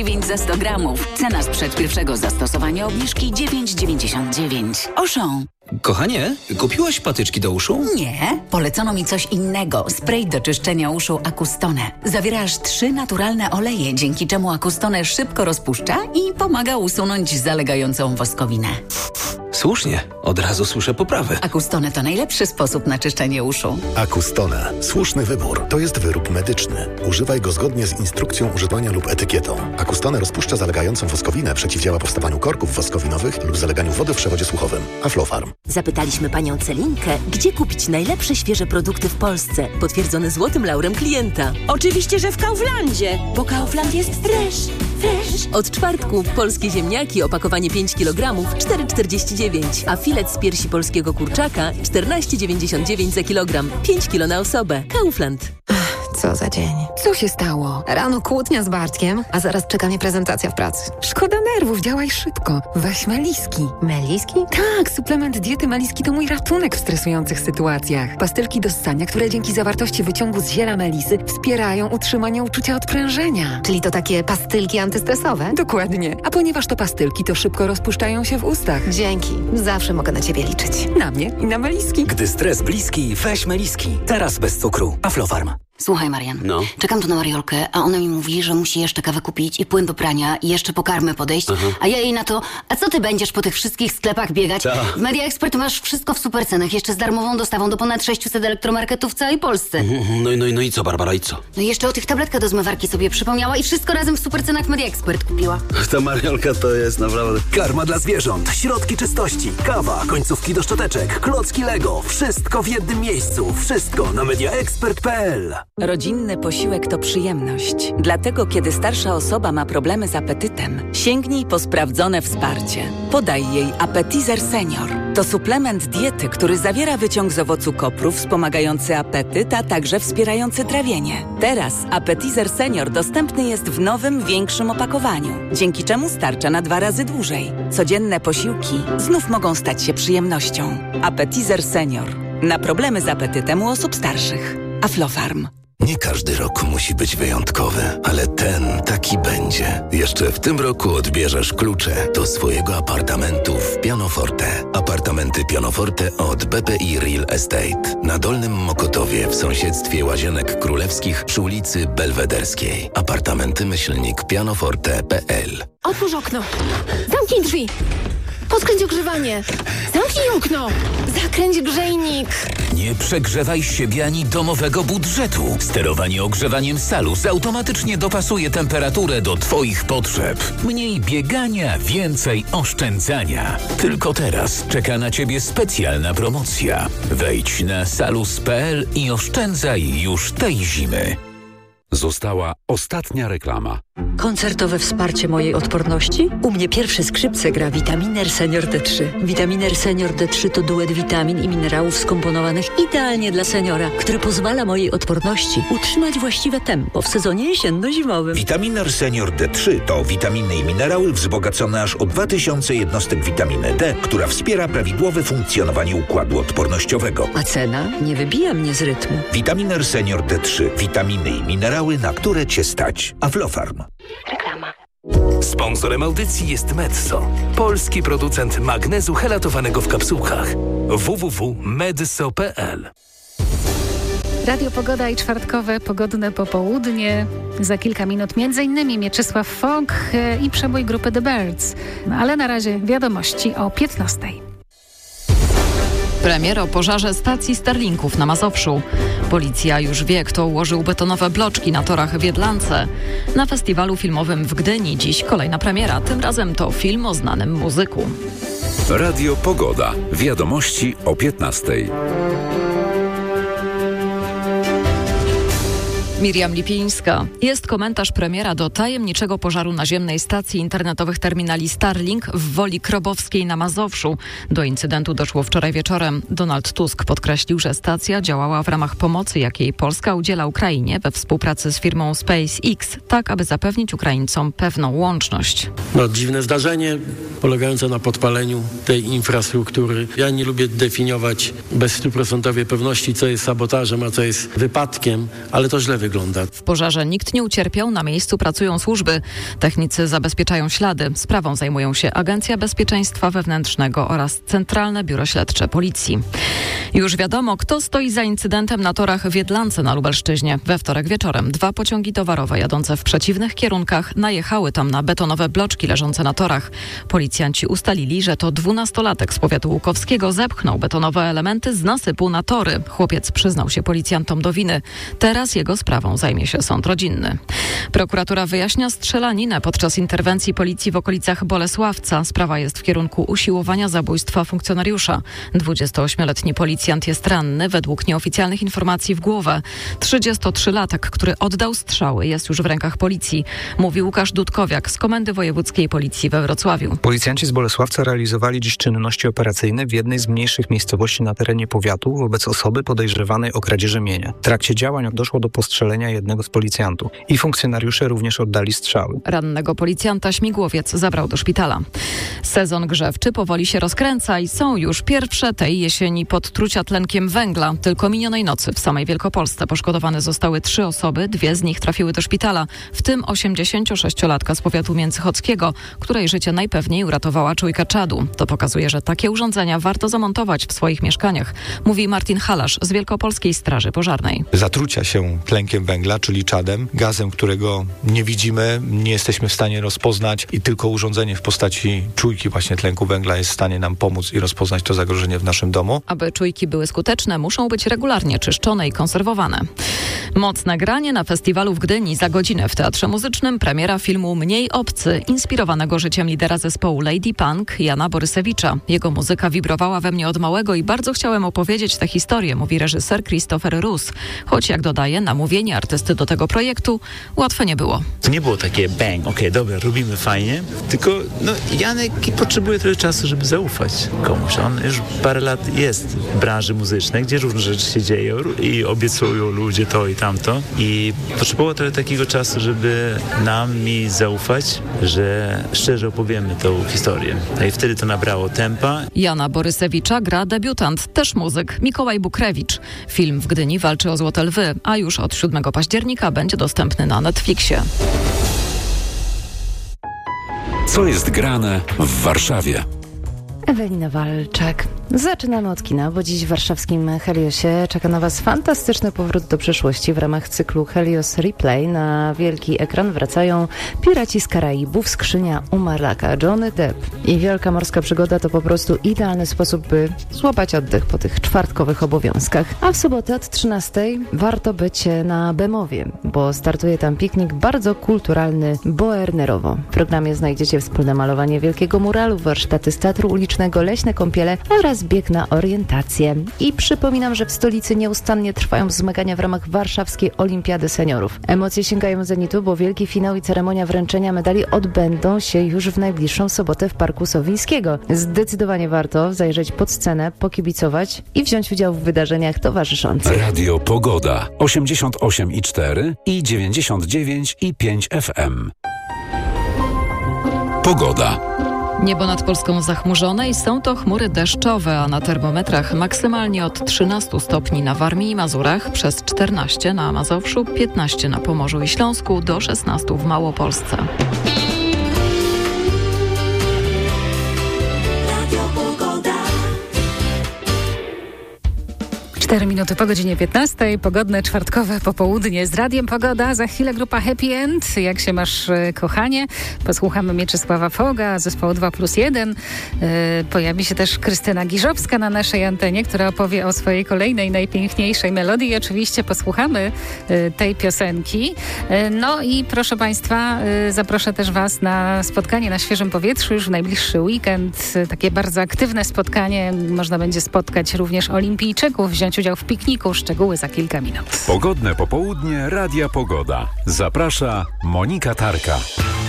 9 za 100 gramów. Cena sprzed pierwszego zastosowania obniżki 9,99. Auchan. Kochanie, kupiłaś patyczki do uszu? Nie, polecono mi coś innego. Spray do czyszczenia uszu Acustone. Zawiera aż 3 naturalne oleje, dzięki czemu Acustone szybko rozpuszcza i pomaga usunąć zalegającą woskowinę. Słusznie, od razu słyszę poprawy. Acustone to najlepszy sposób na czyszczenie uszu. Acustone. Słuszny wybór. To jest wyrób medyczny. Używaj go zgodnie z instrukcją używania lub etykietą. Acustone rozpuszcza zalegającą woskowinę, przeciwdziała powstawaniu korków woskowinowych lub zaleganiu wody w przewodzie słuchowym. Aflofarm. Zapytaliśmy panią Celinkę, gdzie kupić najlepsze świeże produkty w Polsce, potwierdzone złotym laurem klienta. Oczywiście, że w Kauflandzie, bo Kaufland jest fresh. Od czwartku polskie ziemniaki, opakowanie 5 kg, 4,49, a filet z piersi polskiego kurczaka 14,99 za kilogram, 5 kg na osobę. Kaufland. Co za dzień. Co się stało? Rano kłótnia z Bartkiem, a zaraz czeka mnie prezentacja w pracy. Szkoda nerwów, działaj szybko. Weź Meliski. Meliski? Tak, suplement diety Meliski to mój ratunek w stresujących sytuacjach. Pastylki do ssania, które dzięki zawartości wyciągu z ziela melisy wspierają utrzymanie uczucia odprężenia. Czyli to takie pastylki antystresowe? Dokładnie. A ponieważ to pastylki, to szybko rozpuszczają się w ustach. Dzięki. Zawsze mogę na ciebie liczyć. Na mnie i na Meliski. Gdy stres bliski, weź Meliski. Teraz bez cukru. Aflofarm. Słuchaj, Marian, No. czekam tu na Mariolkę, a ona mi mówi, że musi jeszcze kawę kupić i płyn do prania i jeszcze po karmę podejść, a ja jej na to, a co ty będziesz po tych wszystkich sklepach biegać? Ta. W Media Expert masz wszystko w supercenach, jeszcze z darmową dostawą do ponad 600 elektromarketów w całej Polsce. No i co, Barbara, i co? No i jeszcze o tych tabletkach do zmywarki sobie przypomniała i wszystko razem w supercenach w Media Expert kupiła. Ta Mariolka to jest naprawdę... Karma dla zwierząt, środki czystości, kawa, końcówki do szczoteczek, klocki Lego. Wszystko w jednym miejscu. Wszystko na mediaexpert.pl. Rodzinny posiłek to przyjemność. Dlatego, kiedy starsza osoba ma problemy z apetytem, sięgnij po sprawdzone wsparcie. Podaj jej Appetizer Senior. To suplement diety, który zawiera wyciąg z owocu kopru wspomagający apetyt, a także wspierający trawienie. Teraz Appetizer Senior dostępny jest w nowym, większym opakowaniu, dzięki czemu starcza na 2 razy dłużej. Codzienne posiłki znów mogą stać się przyjemnością. Appetizer Senior. Na problemy z apetytem u osób starszych. Aflofarm. Nie każdy rok musi być wyjątkowy, ale ten taki będzie. Jeszcze w tym roku odbierzesz klucze do swojego apartamentu w Pianoforte. Apartamenty Pianoforte od BPI Real Estate. Na Dolnym Mokotowie w sąsiedztwie Łazienek Królewskich przy ulicy Belwederskiej. Apartamenty Pianoforte.pl. Otwórz okno. Zamknij drzwi. Podkręć ogrzewanie. Zamknij okno. Zakręć grzejnik. Nie przegrzewaj siebie ani domowego budżetu. Sterowanie ogrzewaniem Salus automatycznie dopasuje temperaturę do Twoich potrzeb. Mniej biegania, więcej oszczędzania. Tylko teraz czeka na Ciebie specjalna promocja. Wejdź na salus.pl i oszczędzaj już tej zimy. Została ostatnia reklama. Koncertowe wsparcie mojej odporności? U mnie pierwsze skrzypce gra Vitaminer Senior D3. Vitaminer Senior D3 to duet witamin i minerałów skomponowanych idealnie dla seniora, który pozwala mojej odporności utrzymać właściwe tempo w sezonie jesienno-zimowym. Vitaminer Senior D3 to witaminy i minerały wzbogacone aż o 2000 jednostek witaminy D, która wspiera prawidłowe funkcjonowanie układu odpornościowego. A cena nie wybija mnie z rytmu. Vitaminer Senior D3. Witaminy i minerały, na które Cię stać. Aflofarm. Reklama. Sponsorem audycji jest Medso, polski producent magnezu helatowanego w kapsułkach. www.medso.pl. Radio Pogoda i czwartkowe pogodne popołudnie. Za kilka minut m.in. Mieczysław Fong i przebój grupy The Birds. Ale na razie wiadomości o 15. Premier o pożarze stacji Starlinków na Mazowszu. Policja już wie, kto ułożył betonowe bloczki na torach w Jedlance. Na festiwalu filmowym w Gdyni dziś kolejna premiera. Tym razem to film o znanym muzyku. Radio Pogoda. Wiadomości o 15. Miriam Lipińska. Jest komentarz premiera do tajemniczego pożaru naziemnej stacji internetowych terminali Starlink w Woli Krobowskiej na Mazowszu. Do incydentu doszło wczoraj wieczorem. Donald Tusk podkreślił, że stacja działała w ramach pomocy, jakiej Polska udziela Ukrainie we współpracy z firmą SpaceX, tak aby zapewnić Ukraińcom pewną łączność. Dziwne zdarzenie polegające na podpaleniu tej infrastruktury. Ja nie lubię definiować bez 100% pewności, co jest sabotażem, a co jest wypadkiem, ale to źle wygląda. wygląda. W pożarze nikt nie ucierpiał, na miejscu pracują służby. Technicy zabezpieczają ślady. Sprawą zajmują się Agencja Bezpieczeństwa Wewnętrznego oraz Centralne Biuro Śledcze Policji. Już wiadomo, kto stoi za incydentem na torach w Jedlance na Lubelszczyźnie. We wtorek wieczorem 2 pociągi towarowe jadące w przeciwnych kierunkach najechały tam na betonowe bloczki leżące na torach. Policjanci ustalili, że to 12-latek z powiatu łukowskiego zepchnął betonowe elementy z nasypu na tory. Chłopiec przyznał się policjantom do winy. Teraz jego sprawą zajmie się sąd rodzinny. Prokuratura wyjaśnia strzelaninę podczas interwencji policji w okolicach Bolesławca. Sprawa jest w kierunku usiłowania zabójstwa funkcjonariusza. 28-letni policjant jest ranny, według nieoficjalnych informacji w głowę. 33-latek, który oddał strzały, jest już w rękach policji, mówi Łukasz Dudkowiak z Komendy Wojewódzkiej Policji we Wrocławiu. Policjanci z Bolesławca realizowali dziś czynności operacyjne w jednej z mniejszych miejscowości na terenie powiatu wobec osoby podejrzewanej o kradzież mienia. W trakcie działań doszło do postrzelenia jednego z policjantów i funkcjonariusze również oddali strzały. Rannego policjanta śmigłowiec zabrał do szpitala. Sezon grzewczy powoli się rozkręca i są już pierwsze tej jesieni podtrucia tlenkiem węgla. Tylko minionej nocy w samej Wielkopolsce poszkodowane zostały 3 osoby, 2 z nich trafiły do szpitala, w tym 86-latka z powiatu międzychodzkiego, której życie najpewniej uratowała czujka czadu. To pokazuje, że takie urządzenia warto zamontować w swoich mieszkaniach, mówi Martin Halasz z Wielkopolskiej Straży Pożarnej. Zatrucia się tlenkiem węgla, czyli czadem, gazem, którego nie widzimy, nie jesteśmy w stanie rozpoznać i tylko urządzenie w postaci czujki właśnie tlenku węgla jest w stanie nam pomóc i rozpoznać to zagrożenie w naszym domu. Aby czujki były skuteczne, muszą być regularnie czyszczone i konserwowane. Mocne granie na festiwalu w Gdyni. Za godzinę w Teatrze Muzycznym premiera filmu Mniej obcy, inspirowanego życiem lidera zespołu Lady Punk, Jana Borysewicza. Jego muzyka wibrowała we mnie od małego i bardzo chciałem opowiedzieć tę historię, mówi reżyser Christopher Roos. Choć jak dodaje, namówienie artysty do tego projektu łatwe nie było. To nie było takie bang, okej, dobra, robimy fajnie, tylko Janek potrzebuje trochę czasu, żeby zaufać komuś. On już parę lat jest w branży muzycznej, gdzie różne rzeczy się dzieją i obiecują ludzie to i tamto i potrzebowało trochę takiego czasu, żeby mi zaufać, że szczerze opowiemy tą historię. I wtedy to nabrało tempa. Jana Borysewicza gra debiutant, też muzyk, Mikołaj Bukrewicz. Film w Gdyni walczy o Złote Lwy, a już od 7 października będzie dostępny na Netflixie. Co jest grane w Warszawie? Ewelina Walczak. Zaczynamy od kina, bo dziś w warszawskim Heliosie czeka na Was fantastyczny powrót do przeszłości. W ramach cyklu Helios Replay na wielki ekran wracają Piraci z Karaibów, Skrzynia Umarlaka, Johnny Depp i Wielka Morska Przygoda to po prostu idealny sposób, by złapać oddech po tych czwartkowych obowiązkach. A w sobotę od 13:00 warto być na Bemowie, bo startuje tam piknik bardzo kulturalny Boernerowo. W programie znajdziecie wspólne malowanie wielkiego muralu, warsztaty z teatru ulicznego, leśne kąpiele oraz bieg na orientację. I przypominam, że w stolicy nieustannie trwają zmagania w ramach warszawskiej Olimpiady Seniorów. Emocje sięgają zenitu, bo wielki finał i ceremonia wręczenia medali odbędą się już w najbliższą sobotę w Parku Sowińskiego. Zdecydowanie warto zajrzeć pod scenę, pokibicować i wziąć udział w wydarzeniach towarzyszących. Radio Pogoda 88,4 i 99,5 FM. Pogoda. Niebo nad Polską zachmurzone i są to chmury deszczowe, a na termometrach maksymalnie od 13 stopni na Warmii i Mazurach, przez 14 na Mazowszu, 15 na Pomorzu i Śląsku, do 16 w Małopolsce. 4 minuty po godzinie 15. Pogodne czwartkowe popołudnie z Radiem Pogoda. Za chwilę grupa Happy End. Jak się masz, kochanie? Posłuchamy Mieczysława Foga, zespołu 2+1. Pojawi się też Krystyna Giżowska na naszej antenie, która opowie o swojej kolejnej, najpiękniejszej melodii. I oczywiście posłuchamy tej piosenki. No i proszę Państwa, zaproszę też Was na spotkanie na świeżym powietrzu już w najbliższy weekend. Takie bardzo aktywne spotkanie. Można będzie spotkać również olimpijczyków, wziąć udział w pikniku. Szczegóły za kilka minut. Pogodne popołudnie Radia Pogoda. Zaprasza Monika Tarka.